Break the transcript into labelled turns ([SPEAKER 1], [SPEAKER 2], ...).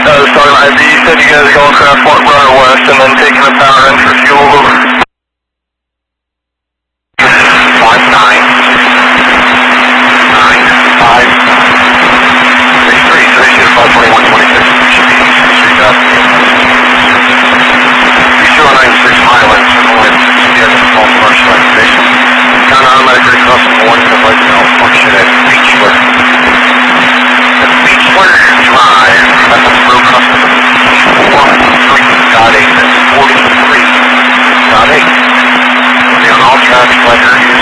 [SPEAKER 1] Sergeant IB, you said you guys are going Craft Runner West and then taking a power in for fuel.